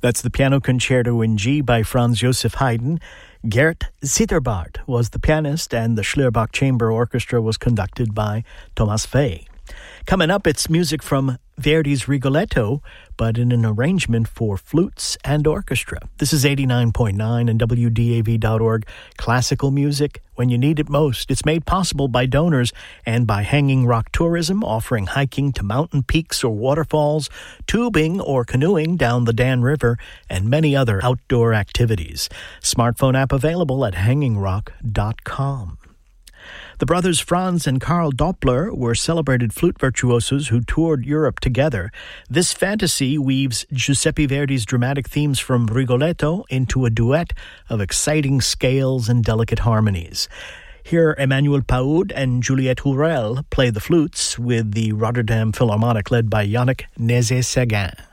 That's the Piano Concerto in G by Franz Joseph Haydn. Gert Zitterbart was the pianist, and the Schlierbach Chamber Orchestra was conducted by Thomas Fay. Coming up, it's music from Verdi's Rigoletto, but in an arrangement for flutes and orchestra. This is 89.9 and WDAV.org. Classical music when you need it most. It's made possible by donors and by Hanging Rock Tourism, offering hiking to mountain peaks or waterfalls, tubing or canoeing down the Dan River, and many other outdoor activities. Smartphone app available at hangingrock.com. The brothers Franz and Karl Doppler were celebrated flute virtuosos who toured Europe together. This fantasy weaves Giuseppe Verdi's dramatic themes from Rigoletto into a duet of exciting scales and delicate harmonies. Here, Emmanuel Paoud and Juliette Hurel play the flutes with the Rotterdam Philharmonic led by Yannick Nézet-Séguin.